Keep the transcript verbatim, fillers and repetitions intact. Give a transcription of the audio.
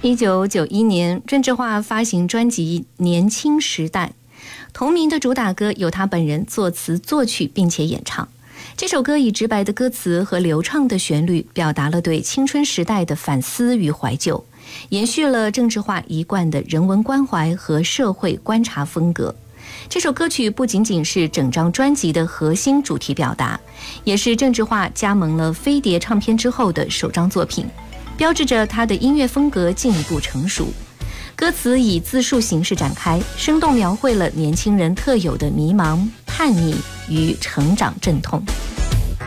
一九九一年，郑智化发行专辑《年轻时代》，同名的主打歌由他本人作词作曲并且演唱。这首歌以直白的歌词和流畅的旋律，表达了对青春时代的反思与怀旧，延续了郑智化一贯的人文关怀和社会观察风格。这首歌曲不仅仅是整张专辑的核心主题表达，也是郑智化加盟了飞碟唱片之后的首张作品，标志着他的音乐风格进一步成熟。歌词以自述形式展开，生动描绘了年轻人特有的迷茫、叛逆与成长阵痛。